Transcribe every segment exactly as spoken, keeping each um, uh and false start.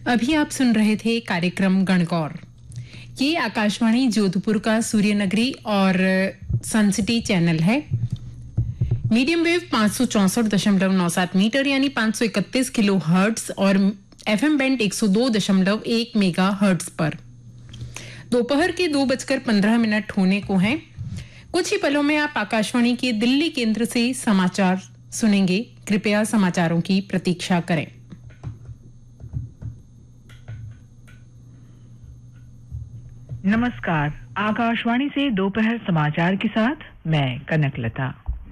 अभी आप सुन रहे थे कार्यक्रम गणगौर। ये आकाशवाणी जोधपुर का सूर्यनगरी और सनसिटी चैनल है। मीडियम वेव पाँच सौ चौसठ दशमलव नौ सात मीटर यानी पाँच सौ इकतीस किलो हर्ट्ज और एफएम बैंड एक सौ दो दशमलव एक मेगा हर्ट्ज पर। दोपहर के दो बजकर पंद्रह मिनट होने को हैं। कुछ ही पलों में आप आकाशवाणी के दिल्ली केंद्र से समाचार सुनेंगे। कृपया समाचारों की प्रतीक्षा करें। नमस्कार, आकाशवाणी से दोपहर समाचार के साथ मैं कनकलता।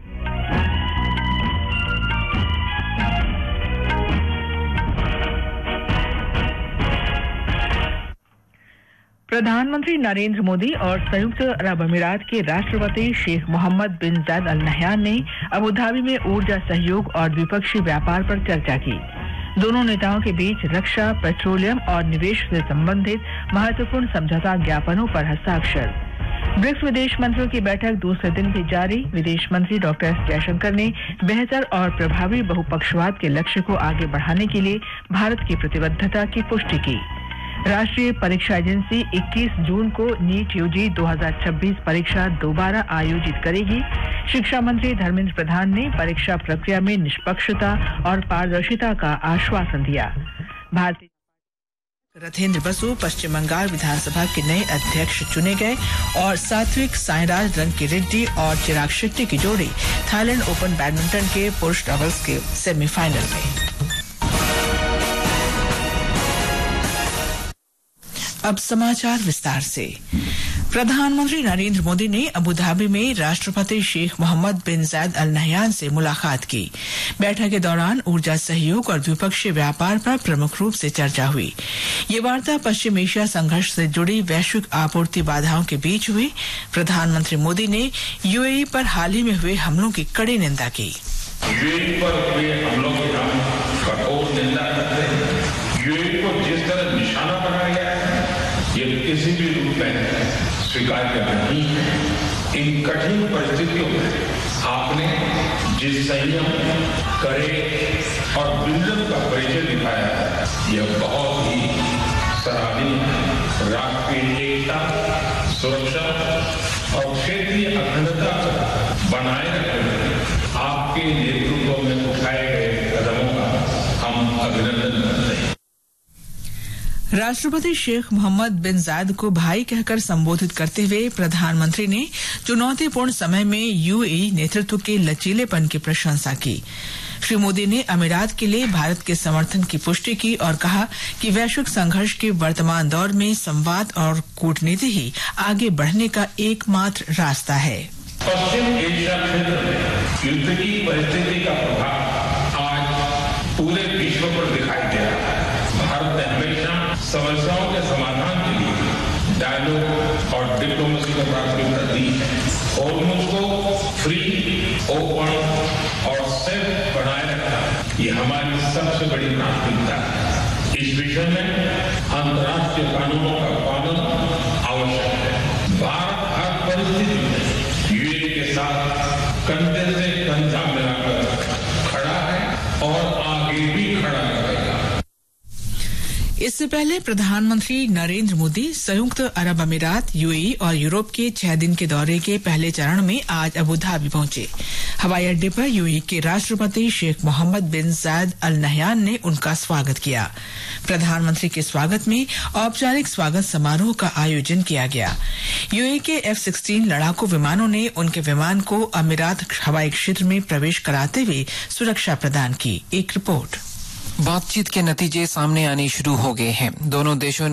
प्रधानमंत्री नरेंद्र मोदी और संयुक्त अरब अमीरात के राष्ट्रपति शेख मोहम्मद बिन जायद अल नहयान ने अबू धाबी में ऊर्जा सहयोग और द्विपक्षीय व्यापार पर चर्चा की। दोनों नेताओं के बीच रक्षा, पेट्रोलियम और निवेश से संबंधित महत्वपूर्ण समझौता ज्ञापनों पर हस्ताक्षर। ब्रिक्स विदेश मंत्रियों की बैठक दूसरे दिन भी जारी। विदेश मंत्री डॉक्टर एस जयशंकर ने बेहतर और प्रभावी बहुपक्षवाद के लक्ष्य को आगे बढ़ाने के लिए भारत की प्रतिबद्धता की पुष्टि की। राष्ट्रीय परीक्षा एजेंसी इक्कीस जून को नीट यूजी दो हज़ार छब्बीस परीक्षा दोबारा आयोजित करेगी। शिक्षा मंत्री धर्मेंद्र प्रधान ने परीक्षा प्रक्रिया में निष्पक्षता और पारदर्शिता का आश्वासन दिया। भारतीय रथेंद्र बसु पश्चिम बंगाल विधानसभा के नए अध्यक्ष चुने गए और सात्विक साईराज रंकीरेड्डी और चिराग शेट्टी की जोड़ी थाईलैंड ओपन बैडमिंटन के पुरुष डबल्स के सेमीफाइनल में। अब समाचार विस्तार से। प्रधानमंत्री नरेंद्र मोदी ने अबू धाबी में राष्ट्रपति शेख मोहम्मद बिन जायद अल नहयान से मुलाकात की। बैठक के दौरान ऊर्जा सहयोग और द्विपक्षीय व्यापार पर प्रमुख रूप से चर्चा हुई। ये वार्ता पश्चिम एशिया संघर्ष से जुड़ी वैश्विक आपूर्ति बाधाओं के बीच हुई। प्रधानमंत्री मोदी ने यूएई पर हाल ही में हुए हमलों की कड़ी निंदा की। यूएई पर हुए हमलों की हम कठोर निंदा करते हैं। यूएई को जिस तरह निशाना बनाया गया है, ये किसी भी रूप में स्वीकार्य नहीं है। इन कठिन परिस्थितियों में आपने जिस संयम, करे और विजन का परिचय दिखाया है, यह बहुत ही सराहनीय है। राष्ट्रीय एकता, सुरक्षा और क्षेत्रीय अखंडता को बनाए रखने में आपके नेतृत्व में उठाए गए कदमों का हम अभिनंदन करते हैं। राष्ट्रपति शेख मोहम्मद बिन जायद को भाई कहकर संबोधित करते हुए प्रधानमंत्री ने चुनौतीपूर्ण समय में यूएई नेतृत्व के लचीलेपन की प्रशंसा की। श्री मोदी ने अमीरात के लिए भारत के समर्थन की पुष्टि की और कहा कि वैश्विक संघर्ष के वर्तमान दौर में संवाद और कूटनीति ही आगे बढ़ने का एकमात्र रास्ता है। पश्चिम एशिया क्षेत्र में युद्ध की परिस्थिति का प्रभाव आज पूरे विश्व पर दिखाई दे रहा है। भारत ने हमेशा समस्याओं के समाधान के लिए डायलॉग और डिप्लोमेसी को प्राथमिकता दी है। हॉर्मुज़ को फ्री, ओपन और सेफ बनाए रखना ये हमारी सबसे बड़ी प्राथमिकता है। इस विषय में अंतर्राष्ट्रीय कानूनों का पालन आवश्यक है। भारत हर परिस्थिति में यूएई के साथ कंधे से कंधा मिलाकर खड़ा है और आगे भी खड़ा रहेगा। इससे पहले प्रधानमंत्री नरेंद्र मोदी संयुक्त अरब अमीरात, यूएई और यूरोप के छह दिन के दौरे के पहले चरण में आज अबू धाबी पहुंचे। हवाई अड्डे पर यूएई के राष्ट्रपति शेख मोहम्मद बिन जायद अल नहयान ने उनका स्वागत किया। प्रधानमंत्री के स्वागत में औपचारिक स्वागत समारोह का आयोजन किया गया। यूएई के एफ सोलह लड़ाकू विमानों ने उनके विमान को अमीरात हवाई क्षेत्र में प्रवेश कराते हुए सुरक्षा प्रदान की। एक रिपोर्ट। बातचीत के नतीजे सामने आने शुरू हो गए हैं। दोनों देशों